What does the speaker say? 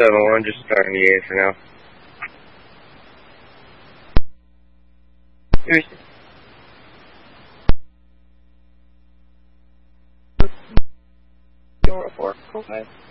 7-1, just starting the A for now. Here's 4, cool 5.